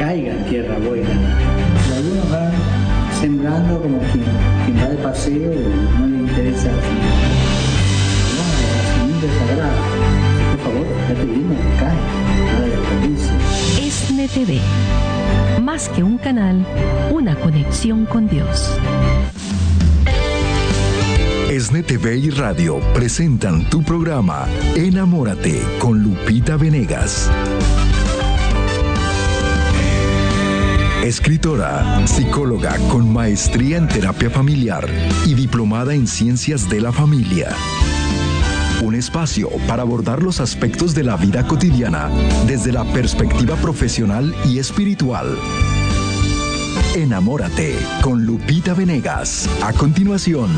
caiga en tierra buena. Y algunos van sembrando como quien va de paseo y no le interesa la semilla sagrada. Por favor, ya te vino, cae, no la desperdicies. ESNE TV, más que un canal, una conexión con Dios. ESNE TV y Radio presentan tu programa Enamórate con Lupita Venegas. Escritora, psicóloga con maestría en terapia familiar y diplomada en ciencias de la familia. Un espacio para abordar los aspectos de la vida cotidiana desde la perspectiva profesional y espiritual. Enamórate con Lupita Venegas. A continuación.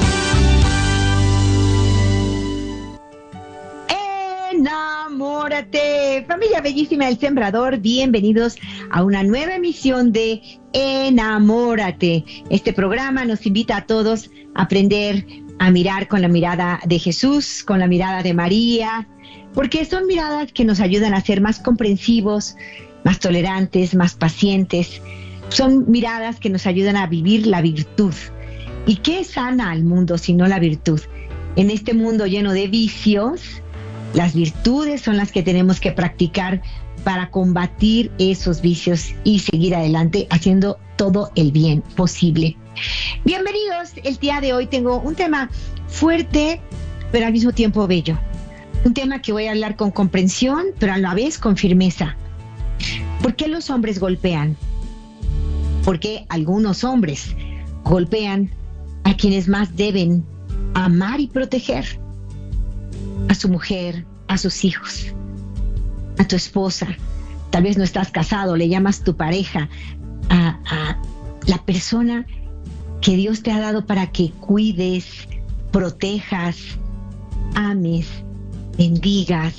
Enamórate, familia bellísima del Sembrador, bienvenidos a una nueva emisión de Enamórate. Este programa nos invita a todos a aprender a mirar con la mirada de Jesús, con la mirada de María, porque son miradas que nos ayudan a ser más comprensivos, más tolerantes, más pacientes. Son miradas que nos ayudan a vivir la virtud. ¿Y qué sana al mundo sino la virtud? En este mundo lleno de vicios, las virtudes son las que tenemos que practicar para combatir esos vicios y seguir adelante haciendo todo el bien posible. Bienvenidos, el día de hoy tengo un tema fuerte, pero al mismo tiempo bello. Un tema que voy a hablar con comprensión, pero a la vez con firmeza. ¿Por qué los hombres golpean? ¿Por qué algunos hombres golpean a quienes más deben amar y proteger? A su mujer, a sus hijos, a tu esposa. Tal vez no estás casado, le llamas tu pareja, a la persona que Dios te ha dado para que cuides, protejas, ames, bendigas.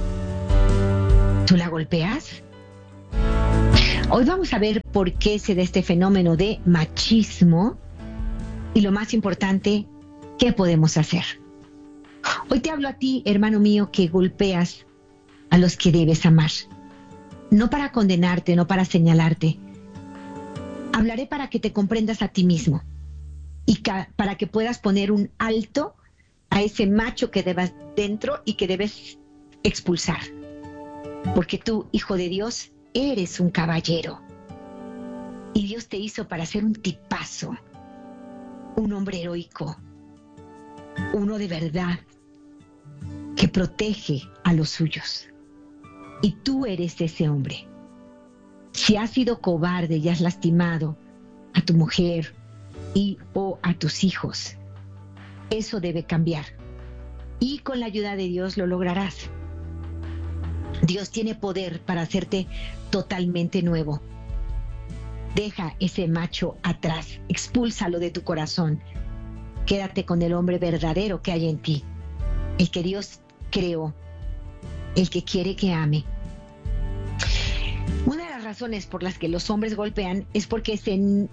¿Tú la golpeas? Hoy vamos a ver por qué se da este fenómeno de machismo y lo más importante, ¿qué podemos hacer? Hoy te hablo a ti, hermano mío, que golpeas a los que debes amar. No para condenarte, no para señalarte. Hablaré para que te comprendas a ti mismo y para que puedas poner un alto a ese macho que debas dentro y que debes expulsar. Porque tú, hijo de Dios, eres un caballero. Y Dios te hizo para ser un tipazo, un hombre heroico, uno de verdad, que protege a los suyos. Y tú eres ese hombre. Si has sido cobarde y has lastimado a tu mujer o a tus hijos, eso debe cambiar. Y con la ayuda de Dios lo lograrás. Dios tiene poder para hacerte totalmente nuevo. Deja ese macho atrás, expúlsalo de tu corazón. Quédate con el hombre verdadero que hay en ti, el que Dios creó, el que quiere que ame. Una de las razones por las que los hombres golpean es porque se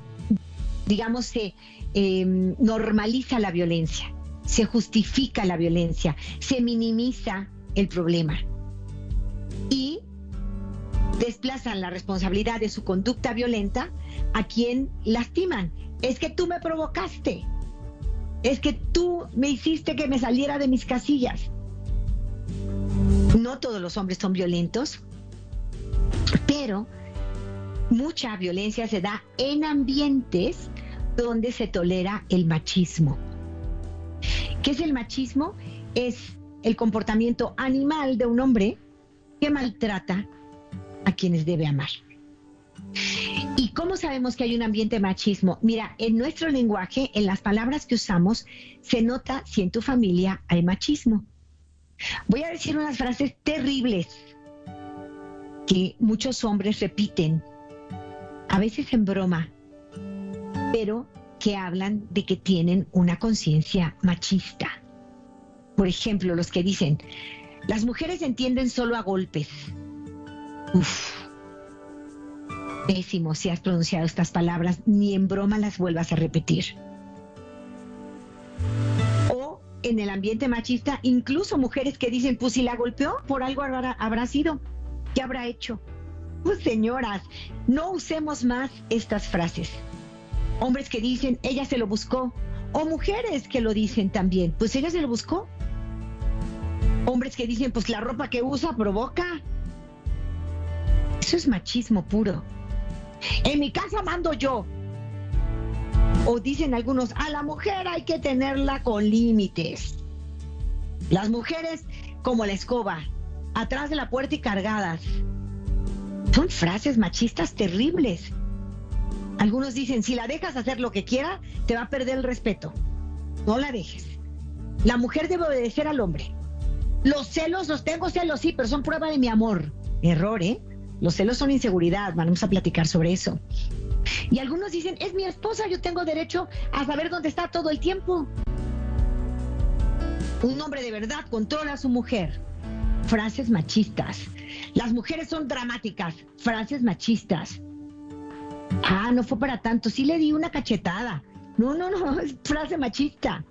normaliza la violencia, se justifica la violencia, se minimiza el problema y desplazan la responsabilidad de su conducta violenta a quien lastiman. Es que tú me provocaste, es que tú me hiciste que me saliera de mis casillas. No todos los hombres son violentos, pero mucha violencia se da en ambientes donde se tolera el machismo. ¿Qué es el machismo? Es el comportamiento animal de un hombre que maltrata a quienes debe amar. ¿Y cómo sabemos que hay un ambiente de machismo? Mira, en nuestro lenguaje, en las palabras que usamos, se nota si en tu familia hay machismo. Voy a decir unas frases terribles que muchos hombres repiten, a veces en broma, pero que hablan de que tienen una conciencia machista. Por ejemplo, los que dicen, las mujeres entienden solo a golpes. Uf, pésimo si has pronunciado estas palabras, ni en broma las vuelvas a repetir. O en el ambiente machista, incluso mujeres que dicen, pues si la golpeó, por algo habrá sido. ¿Qué habrá hecho? Señoras, no usemos más estas frases. Hombres que dicen, ella se lo buscó. O mujeres que lo dicen también, pues ella se lo buscó. Hombres que dicen, pues la ropa que usa provoca. Eso es machismo puro. En mi casa mando yo. O dicen algunos, a la mujer hay que tenerla con límites. Las mujeres como la escoba, atrás de la puerta y cargadas. Son frases machistas terribles. Algunos dicen, si la dejas hacer lo que quiera, te va a perder el respeto. No la dejes. La mujer debe obedecer al hombre. Los celos, tengo celos, sí, pero son prueba de mi amor. Error, ¿eh? Los celos son inseguridad, vamos a platicar sobre eso. Y algunos dicen, es mi esposa, yo tengo derecho a saber dónde está todo el tiempo. Un hombre de verdad controla a su mujer. Frases machistas. Las mujeres son dramáticas. Frases machistas. Ah, no fue para tanto, sí le di una cachetada. No, es frase machista.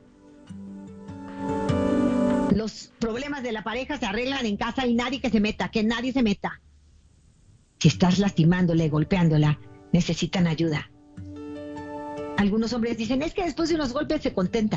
Los problemas de la pareja se arreglan en casa y nadie que nadie se meta. Si estás lastimándola y golpeándola, necesitan ayuda. Algunos hombres dicen, es que después de unos golpes se contenta.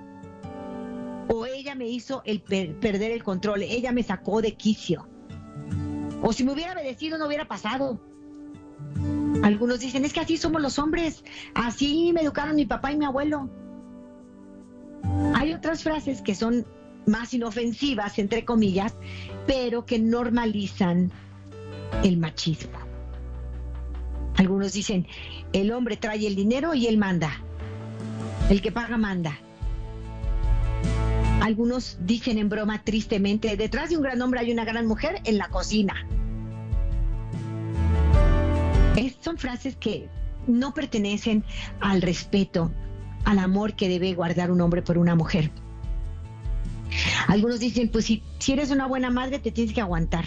O ella me hizo perder el control, ella me sacó de quicio. O si me hubiera obedecido no hubiera pasado. Algunos dicen, es que así somos los hombres, así me educaron mi papá y mi abuelo. Hay otras frases que son más inofensivas, entre comillas, pero que normalizan el machismo. Algunos dicen, el hombre trae el dinero y él manda. El que paga manda. Algunos dicen en broma tristemente, detrás de un gran hombre hay una gran mujer en la cocina. Son frases que no pertenecen al respeto, al amor que debe guardar un hombre por una mujer. Algunos dicen, pues si eres una buena madre te tienes que aguantar.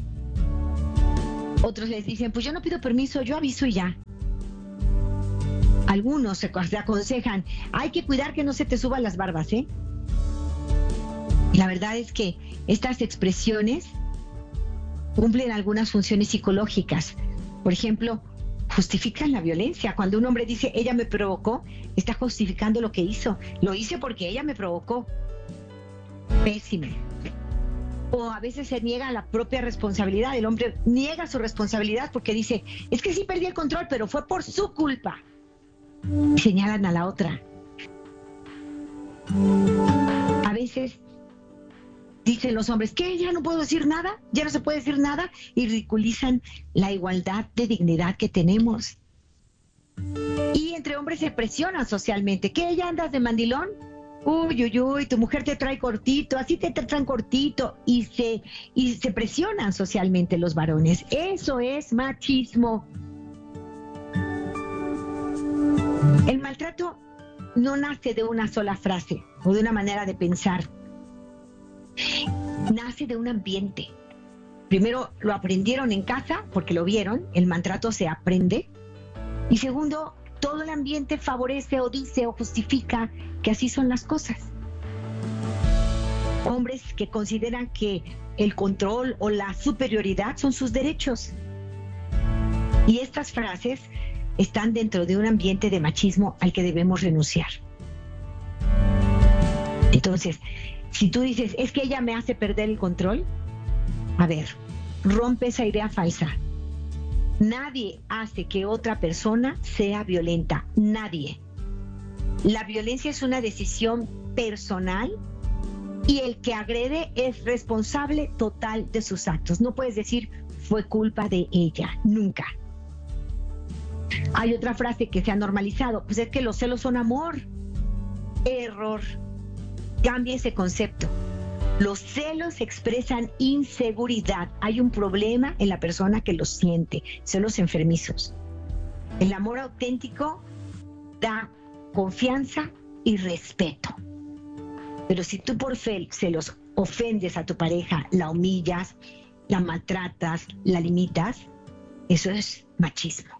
Otros les dicen, pues yo no pido permiso, yo aviso y ya. Algunos se aconsejan, hay que cuidar que no se te suban las barbas, ¿eh? La verdad es que estas expresiones cumplen algunas funciones psicológicas. Por ejemplo, justifican la violencia. Cuando un hombre dice, ella me provocó, está justificando lo que hizo. Lo hice porque ella me provocó. Pésimo. O a veces se niega la propia responsabilidad. El hombre niega su responsabilidad porque dice, es que sí perdí el control, pero fue por su culpa. Y señalan a la otra. A veces dicen los hombres, ¿qué? ¿Ya no puedo decir nada? ¿Ya no se puede decir nada? Y ridiculizan la igualdad de dignidad que tenemos. Y entre hombres se presionan socialmente. ¿Qué? ¿Ya andas de mandilón? Uy, tu mujer te trae cortito, así te traen cortito. Y se presionan socialmente los varones. Eso es machismo. El maltrato no nace de una sola frase o de una manera de pensar. Nace de un ambiente. Primero lo aprendieron en casa porque lo vieron, el maltrato se aprende. Y segundo, todo el ambiente favorece o dice o justifica que así son las cosas. Hombres que consideran que el control o la superioridad son sus derechos. Y estas frases están dentro de un ambiente de machismo al que debemos renunciar. Entonces, si tú dices, es que ella me hace perder el control, a ver, rompe esa idea falsa. Nadie hace que otra persona sea violenta, nadie. La violencia es una decisión personal y el que agrede es responsable total de sus actos. No puedes decir, fue culpa de ella, nunca. Hay otra frase que se ha normalizado, pues es que los celos son amor. Error. Cambia ese concepto. Los celos expresan inseguridad. Hay un problema en la persona que los siente. Celos enfermizos. El amor auténtico da confianza y respeto. Pero si tú por celos ofendes a tu pareja, la humillas, la maltratas, la limitas, eso es machismo.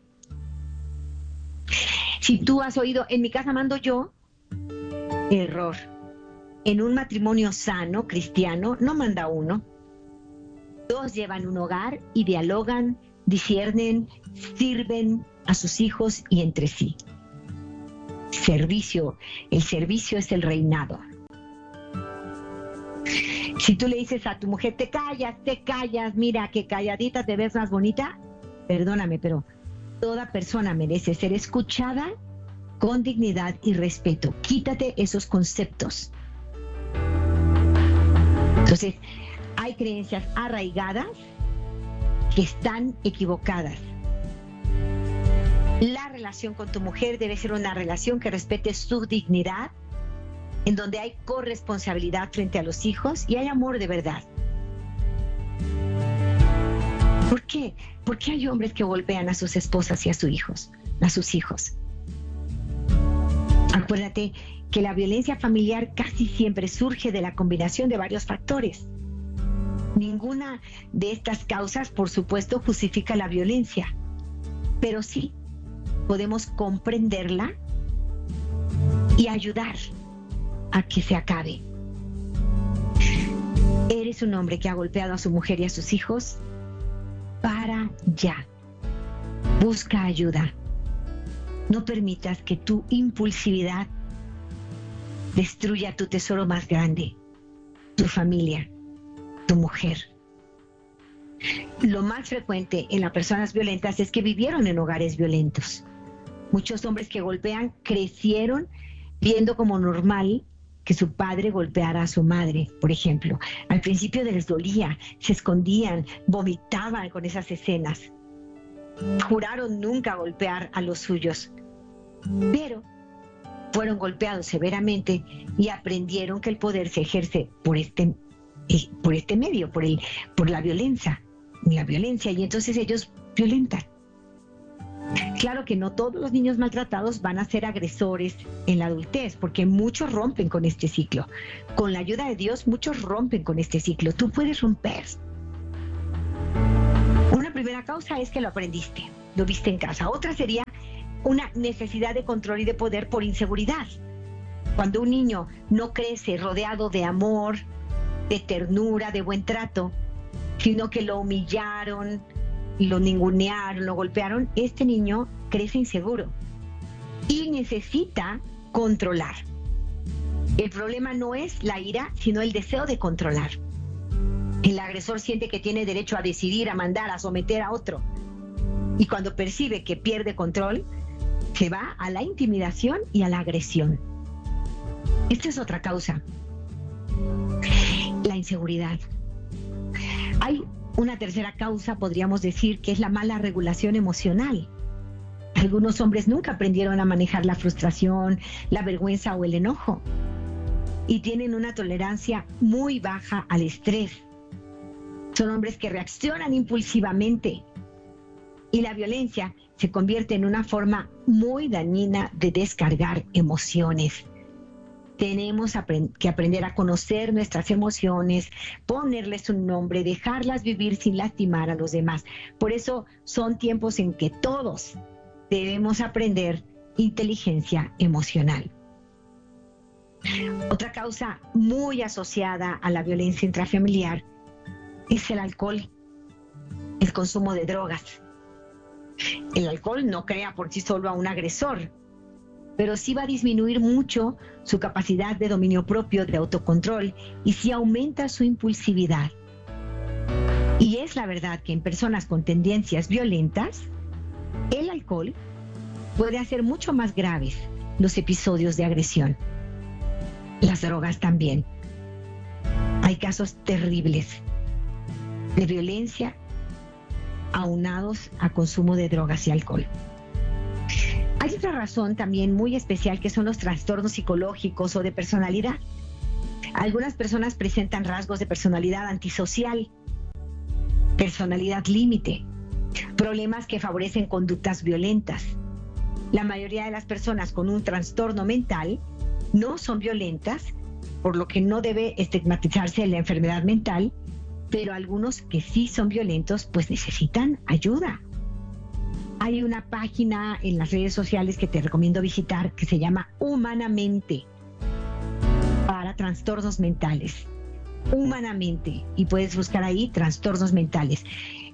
Si tú has oído, en mi casa mando yo, error. En un matrimonio sano, cristiano, no manda uno. Dos llevan un hogar y dialogan, disciernen, sirven a sus hijos y entre sí. Servicio, el servicio es el reinado. Si tú le dices a tu mujer, te callas, mira que calladita te ves más bonita, perdóname, pero toda persona merece ser escuchada con dignidad y respeto. Quítate esos conceptos. Entonces, hay creencias arraigadas que están equivocadas. La relación con tu mujer debe ser una relación que respete su dignidad, en donde hay corresponsabilidad frente a los hijos y hay amor de verdad. ¿Por qué? ¿Por qué hay hombres que golpean a sus esposas y a sus hijos? Acuérdate que la violencia familiar casi siempre surge de la combinación de varios factores. Ninguna de estas causas, por supuesto, justifica la violencia, pero sí podemos comprenderla y ayudar a que se acabe. ¿Eres un hombre que ha golpeado a su mujer y a sus hijos? Para ya. Busca ayuda. No permitas que tu impulsividad destruya tu tesoro más grande, tu familia, tu mujer. Lo más frecuente en las personas violentas es que vivieron en hogares violentos. Muchos hombres que golpean crecieron viendo como normal que su padre golpeara a su madre, por ejemplo. Al principio les dolía, se escondían, vomitaban con esas escenas. Juraron nunca golpear a los suyos, pero fueron golpeados severamente y aprendieron que el poder se ejerce por este medio, por la violencia, y entonces ellos violentan. Claro que no todos los niños maltratados van a ser agresores en la adultez, porque muchos rompen con este ciclo. Con la ayuda de Dios, muchos rompen con este ciclo. Tú puedes romper. Una primera causa es que lo aprendiste, lo viste en casa. Otra sería una necesidad de control y de poder por inseguridad. Cuando un niño no crece rodeado de amor, de ternura, de buen trato, sino que lo humillaron, lo ningunearon, lo golpearon, este niño crece inseguro y necesita controlar. El problema no es la ira, sino el deseo de controlar. El agresor siente que tiene derecho a decidir, a mandar, a someter a otro. Y cuando percibe que pierde control, se va a la intimidación y a la agresión. Esta es otra causa. La inseguridad. Hay una tercera causa, podríamos decir, que es la mala regulación emocional. Algunos hombres nunca aprendieron a manejar la frustración, la vergüenza o el enojo, y tienen una tolerancia muy baja al estrés. Son hombres que reaccionan impulsivamente, y la violencia se convierte en una forma muy dañina de descargar emociones. Tenemos que aprender a conocer nuestras emociones, ponerles un nombre, dejarlas vivir sin lastimar a los demás. Por eso son tiempos en que todos debemos aprender inteligencia emocional. Otra causa muy asociada a la violencia intrafamiliar es el alcohol, el consumo de drogas. El alcohol no crea por sí solo a un agresor, pero sí va a disminuir mucho su capacidad de dominio propio, de autocontrol, y sí aumenta su impulsividad. Y es la verdad que en personas con tendencias violentas, el alcohol puede hacer mucho más graves los episodios de agresión. Las drogas también. Hay casos terribles de violencia aunados a consumo de drogas y alcohol. Hay otra razón también muy especial, que son los trastornos psicológicos o de personalidad. Algunas personas presentan rasgos de personalidad antisocial, personalidad límite, problemas que favorecen conductas violentas. La mayoría de las personas con un trastorno mental no son violentas, por lo que no debe estigmatizarse la enfermedad mental, pero algunos que sí son violentos pues necesitan ayuda. Hay una página en las redes sociales que te recomiendo visitar que se llama Humanamente, para trastornos mentales. Humanamente, y puedes buscar ahí trastornos mentales.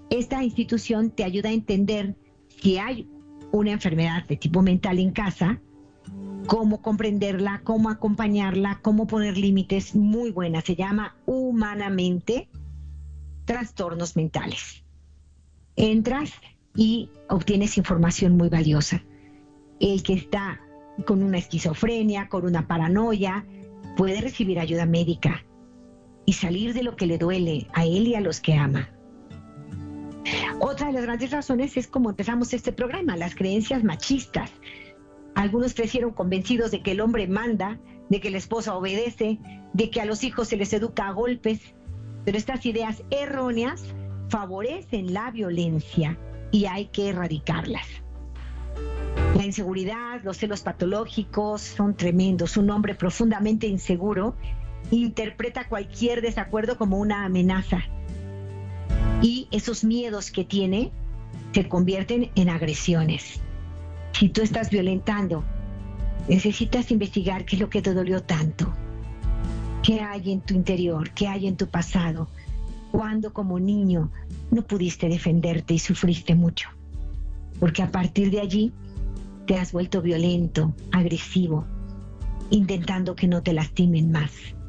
Esta institución te ayuda a entender si hay una enfermedad de tipo mental en casa, cómo comprenderla, cómo acompañarla, cómo poner límites. Muy buena, se llama Humanamente Trastornos Mentales. Entras y obtienes información muy valiosa. El que está con una esquizofrenia, con una paranoia, puede recibir ayuda médica y salir de lo que le duele a él y a los que ama. Otra de las grandes razones es como empezamos este programa, las creencias machistas. Algunos crecieron convencidos de que el hombre manda, de que la esposa obedece, de que a los hijos se les educa a golpes, pero estas ideas erróneas favorecen la violencia y hay que erradicarlas. La inseguridad, los celos patológicos son tremendos. Un hombre profundamente inseguro interpreta cualquier desacuerdo como una amenaza. Y esos miedos que tiene se convierten en agresiones. Si tú estás violentando, necesitas investigar qué es lo que te dolió tanto. ¿Qué hay en tu interior? ¿Qué hay en tu pasado? ¿Cuándo como niño no pudiste defenderte y sufriste mucho? Porque a partir de allí te has vuelto violento, agresivo, intentando que no te lastimen más.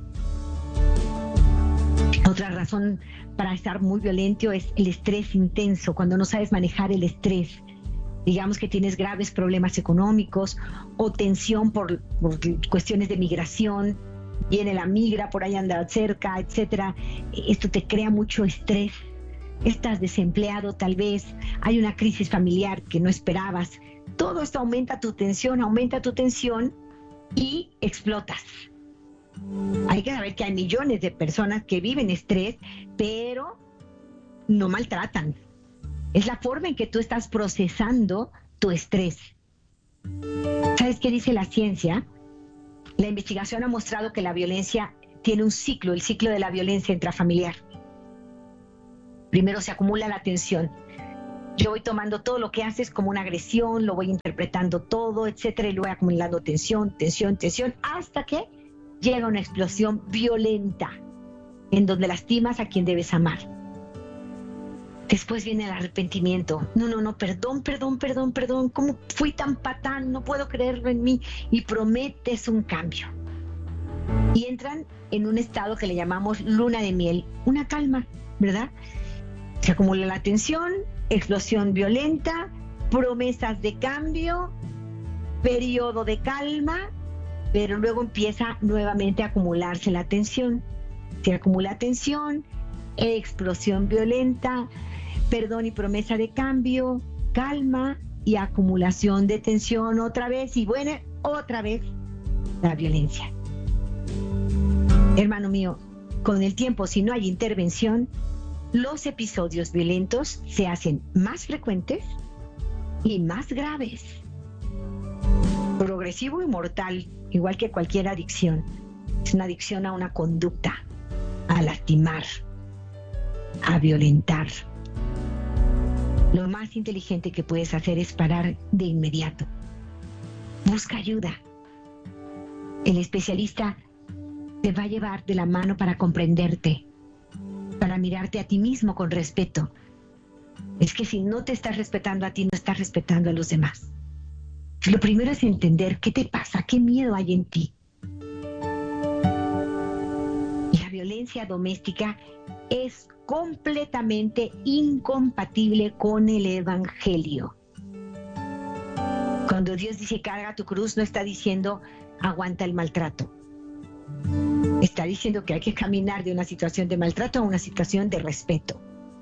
Otra razón para estar muy violento es el estrés intenso, cuando no sabes manejar el estrés. Digamos que tienes graves problemas económicos o tensión por cuestiones de migración, viene la migra, por ahí anda cerca, etcétera. Esto te crea mucho estrés. Estás desempleado tal vez, hay una crisis familiar que no esperabas. Todo esto aumenta tu tensión y explotas. Hay que saber que hay millones de personas que viven estrés, pero no maltratan. Es la forma en que tú estás procesando tu estrés. ¿Sabes qué dice la ciencia? La investigación ha mostrado que la violencia tiene un ciclo, el ciclo de la violencia intrafamiliar. Primero se acumula la tensión. Yo voy tomando todo lo que haces como una agresión, lo voy interpretando todo, etcétera, y lo voy acumulando tensión, hasta que llega una explosión violenta en donde lastimas a quien debes amar. Después viene el arrepentimiento. No, perdón, ¿cómo fui tan patán? No puedo creerlo en mí. Y prometes un cambio. Y entran en un estado que le llamamos luna de miel, una calma, ¿verdad? Se acumula la tensión, explosión violenta, promesas de cambio, periodo de calma, pero luego empieza nuevamente a acumularse la tensión. Se acumula tensión, explosión violenta, perdón y promesa de cambio, calma y acumulación de tensión otra vez, y bueno, otra vez la violencia. Hermano mío, con el tiempo, si no hay intervención, los episodios violentos se hacen más frecuentes y más graves. Progresivo y mortal, igual que cualquier adicción. Es una adicción a una conducta, a lastimar, a violentar. Lo más inteligente que puedes hacer es parar de inmediato. Busca ayuda. El especialista te va a llevar de la mano para comprenderte, para mirarte a ti mismo con respeto. Es que si no te estás respetando a ti, no estás respetando a los demás. Lo primero es entender qué te pasa, qué miedo hay en ti. La violencia doméstica es completamente incompatible con el Evangelio. Cuando Dios dice carga tu cruz, no está diciendo aguanta el maltrato. Está diciendo que hay que caminar de una situación de maltrato a una situación de respeto.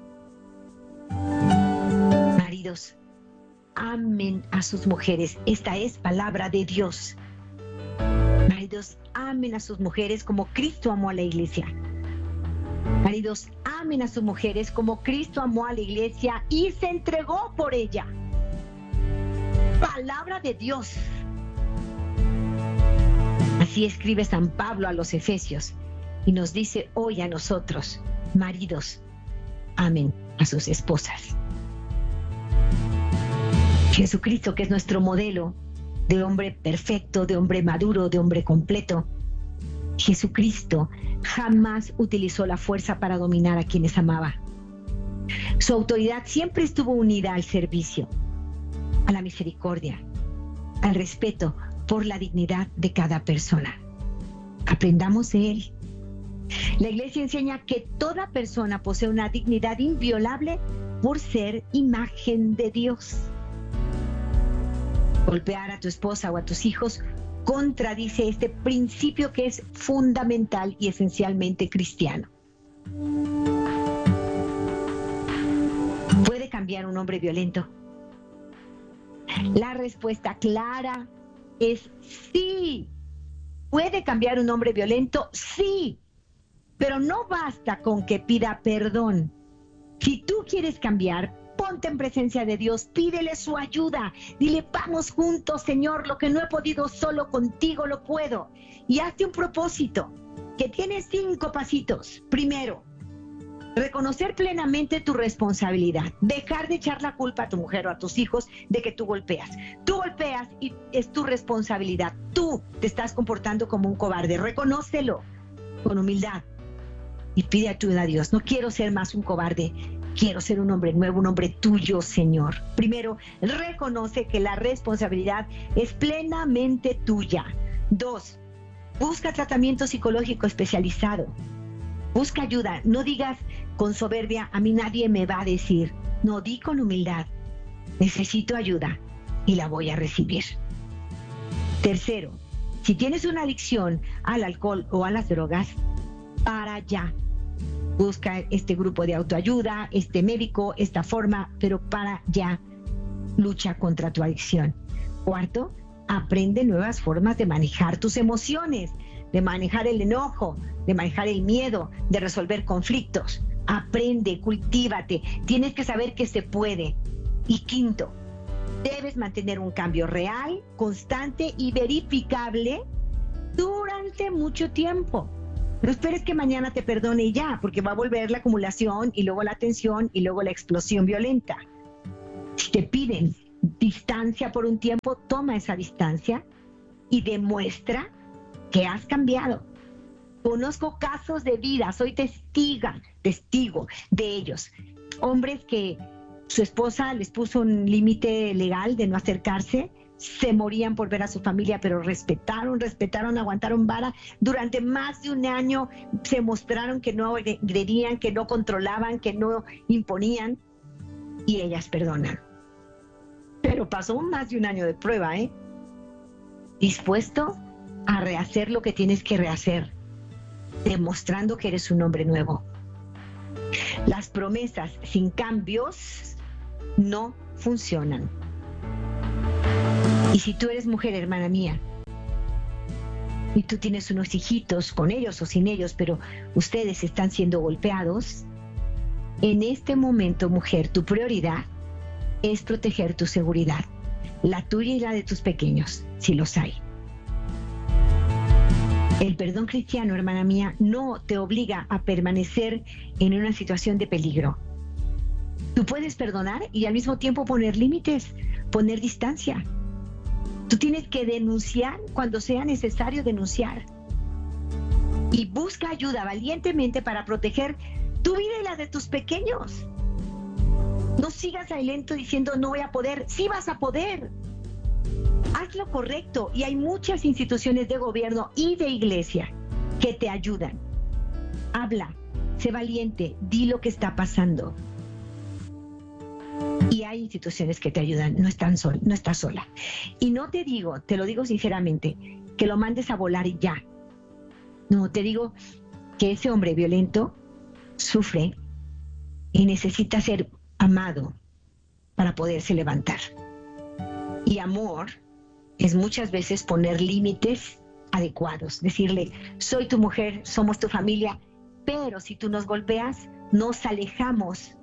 Maridos, amen a sus mujeres. Esta es palabra de Dios. Maridos, amen a sus mujeres como Cristo amó a la iglesia. Maridos, amen a sus mujeres como Cristo amó a la iglesia y se entregó por ella. Palabra de Dios. Así escribe San Pablo a los Efesios y nos dice hoy a nosotros, maridos, amen a sus esposas. Jesucristo, que es nuestro modelo de hombre perfecto, de hombre maduro, de hombre completo, Jesucristo jamás utilizó la fuerza para dominar a quienes amaba. Su autoridad siempre estuvo unida al servicio, a la misericordia, al respeto por la dignidad de cada persona. Aprendamos de él. La Iglesia enseña que toda persona posee una dignidad inviolable por ser imagen de Dios. Golpear a tu esposa o a tus hijos contradice este principio que es fundamental y esencialmente cristiano. ¿Puede cambiar un hombre violento? La respuesta clara es sí. ¿Puede cambiar un hombre violento? Sí. Pero no basta con que pida perdón. Si tú quieres cambiar, ponte en presencia de Dios, pídele su ayuda. Dile, vamos juntos, Señor, lo que no he podido solo contigo lo puedo. Y hazte un propósito que tiene 5 pasitos. Primero, reconocer plenamente tu responsabilidad. Dejar de echar la culpa a tu mujer o a tus hijos de que tú golpeas. Tú golpeas y es tu responsabilidad. Tú te estás comportando como un cobarde. Reconócelo con humildad y pide ayuda a Dios. No quiero ser más un cobarde. Quiero ser un hombre nuevo, un hombre tuyo, Señor. Primero, reconoce que la responsabilidad es plenamente tuya. 2, busca tratamiento psicológico especializado. Busca ayuda. No digas con soberbia, a mí nadie me va a decir. No, di con humildad. Necesito ayuda y la voy a recibir. Tercero, si tienes una adicción al alcohol o a las drogas, para ya. Busca este grupo de autoayuda, este médico, esta forma, pero para ya. Lucha contra tu adicción. Cuarto, aprende nuevas formas de manejar tus emociones, de manejar el enojo, de manejar el miedo, de resolver conflictos. Aprende, cultívate. Tienes que saber que se puede. Y quinto, debes mantener un cambio real, constante y verificable durante mucho tiempo. No esperes que mañana te perdone y ya, porque va a volver la acumulación y luego la tensión y luego la explosión violenta. Si te piden distancia por un tiempo, toma esa distancia y demuestra que has cambiado. Conozco casos de vida, soy testigo de ellos. Hombres que su esposa les puso un límite legal de no acercarse, se morían por ver a su familia, pero respetaron, aguantaron vara. Durante más de un año se mostraron que no agredían, que no controlaban, que no imponían, y ellas perdonan. Pero pasó más de un año de prueba, ¿eh? Dispuesto a rehacer lo que tienes que rehacer, demostrando que eres un hombre nuevo. Las promesas sin cambios no funcionan. Y si tú eres mujer, hermana mía, y tú tienes unos hijitos con ellos o sin ellos, pero ustedes están siendo golpeados, en este momento, mujer, tu prioridad es proteger tu seguridad, la tuya y la de tus pequeños, si los hay. El perdón cristiano, hermana mía, no te obliga a permanecer en una situación de peligro. Tú puedes perdonar y al mismo tiempo poner límites, poner distancia. Tú tienes que denunciar cuando sea necesario denunciar. Y busca ayuda valientemente para proteger tu vida y la de tus pequeños. No sigas al lento diciendo no voy a poder. Sí vas a poder. Haz lo correcto y hay muchas instituciones de gobierno y de iglesia que te ayudan. Habla, sé valiente, di lo que está pasando. Y hay instituciones que te ayudan, no estás sola. Y no te digo, te lo digo sinceramente, que lo mandes a volar y ya. No, te digo que ese hombre violento sufre y necesita ser amado para poderse levantar. Y amor es muchas veces poner límites adecuados, decirle, soy tu mujer, somos tu familia, pero si tú nos golpeas, nos alejamos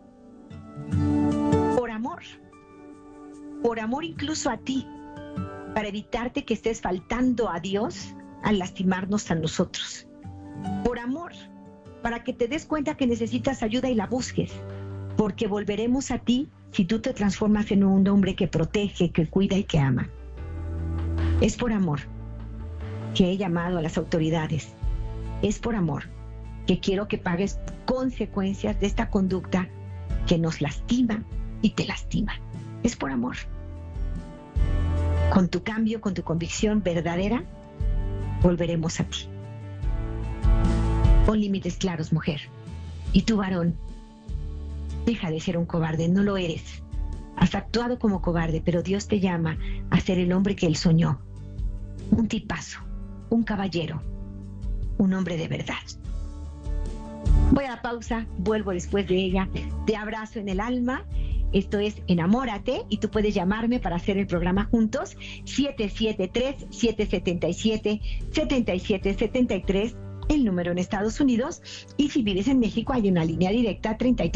por amor incluso a ti, para evitarte que estés faltando a Dios al lastimarnos a nosotros. Por amor, para que te des cuenta que necesitas ayuda y la busques, porque volveremos a ti si tú te transformas en un hombre que protege, que cuida y que ama. Es por amor que he llamado a las autoridades. Es por amor que quiero que pagues consecuencias de esta conducta que nos lastima y te lastima. Es por amor. Con tu cambio, con tu convicción verdadera, volveremos a ti. Pon límites claros, mujer. Y tú, varón, deja de ser un cobarde, no lo eres. Has actuado como cobarde, pero Dios te llama a ser el hombre que Él soñó. Un tipazo, un caballero, un hombre de verdad. Voy a la pausa, vuelvo después de ella. Te abrazo en el alma. Esto es Enamórate y tú puedes llamarme para hacer el programa juntos. 773-777-7773, el número en Estados Unidos. Y si vives en México hay una línea directa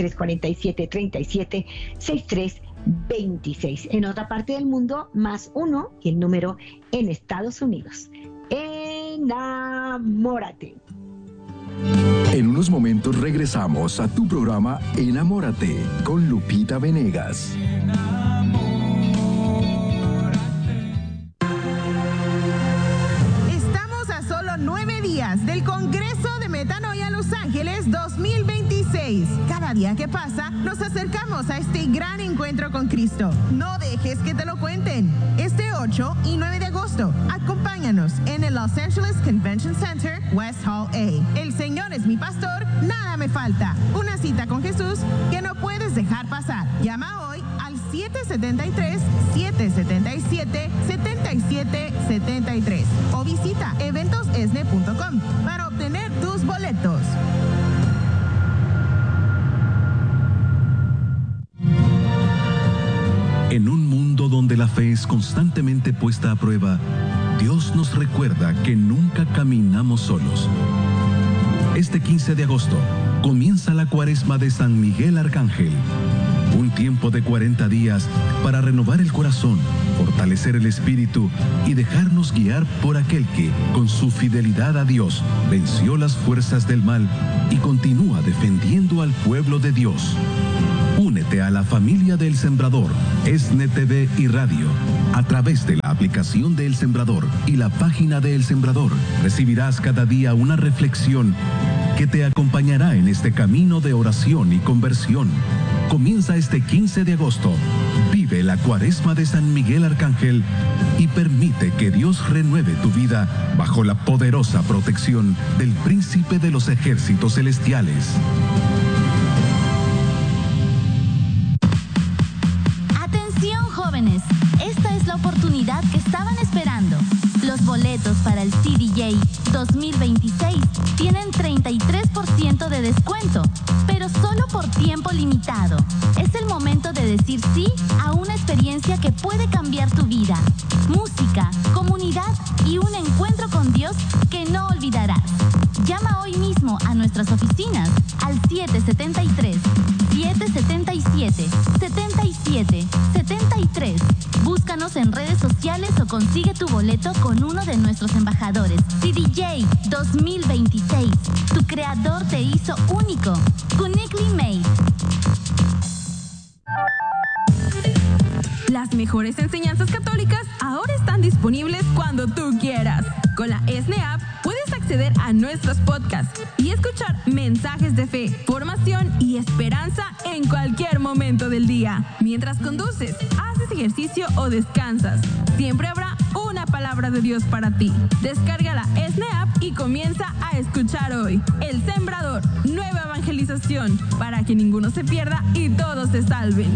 3347-376326. En otra parte del mundo, +1 y el número en Estados Unidos. Enamórate. En unos momentos regresamos a tu programa Enamórate con Lupita Venegas. Estamos a solo 9 días del Congreso de Metanoia Los Ángeles 2026. Cada día que pasa, nos acercamos a este gran encuentro con Cristo. No dejes que te lo cuenten. Este 8 y 9 de agosto, acompáñanos en el Los Angeles Convention Center, West Hall A. El Señor es mi pastor, nada me falta. Una cita con Jesús que no puedes dejar pasar. Llama hoy al 773-777-7773 o visita eventosesne.com para obtener tus boletos. En un mundo donde la fe es constantemente puesta a prueba, Dios nos recuerda que nunca caminamos solos. Este 15 de agosto comienza la Cuaresma de San Miguel Arcángel. Un tiempo de 40 días para renovar el corazón, fortalecer el espíritu y dejarnos guiar por aquel que, con su fidelidad a Dios, venció las fuerzas del mal y continúa defendiendo al pueblo de Dios. Únete a la familia del Sembrador, ESNE TV y Radio. A través de la aplicación de El Sembrador y la página de El Sembrador, recibirás cada día una reflexión que te acompañará en este camino de oración y conversión. Comienza este 15 de agosto. Vive la Cuaresma de San Miguel Arcángel y permite que Dios renueve tu vida bajo la poderosa protección del Príncipe de los Ejércitos Celestiales. Jóvenes, esta es la oportunidad que estaban esperando. Los boletos para el CDJ 2026 tienen 33% de descuento, pero solo por tiempo limitado. Es el momento de decir sí a una experiencia que puede cambiar tu vida. Música, comunidad y un encuentro con Dios que no olvidarás. Llama hoy mismo a nuestras oficinas al 773-777-7773. Búscanos en redes sociales o consigue tu boleto con uno de nuestros embajadores. CDJ 2026. Tu creador te hizo único. Uniquely made. Las mejores enseñanzas católicas ahora están disponibles cuando tú quieras. Con la ESNE App puedes acceder a nuestros podcasts y escuchar mensajes de fe, formación y esperanza en cualquier momento del día. Mientras conduces, haces ejercicio o descansas, siempre habrá una palabra de Dios para ti. Descarga la ESNE App y comienza a escuchar hoy. El Sembrador, nueva evangelización, para que ninguno se pierda y todos se salven.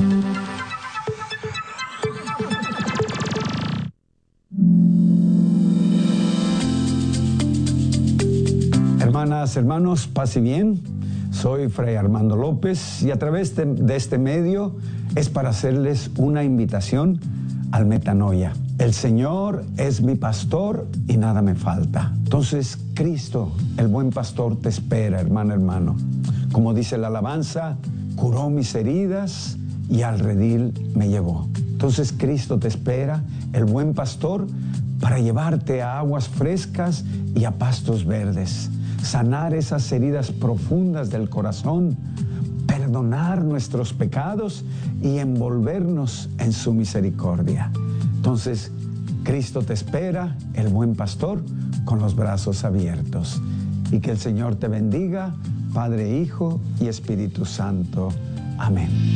Hermanas, hermanos, paz y bien. Soy Fray Armando López y a través de este medio es para hacerles una invitación al metanoia. El Señor es mi pastor y nada me falta. Entonces, Cristo, el buen pastor, te espera, hermano, hermano. Como dice la alabanza, curó mis heridas y al redil me llevó. Entonces, Cristo te espera, el buen pastor, para llevarte a aguas frescas y a pastos verdes. Sanar esas heridas profundas del corazón, perdonar nuestros pecados y envolvernos en su misericordia. Entonces, Cristo te espera, el buen pastor, con los brazos abiertos. Y que el Señor te bendiga, Padre, Hijo y Espíritu Santo. Amén.